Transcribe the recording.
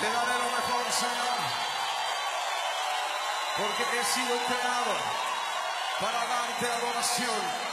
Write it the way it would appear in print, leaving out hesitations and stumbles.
Te daré lo mejor, Señor, porque he sido creado para darte adoración.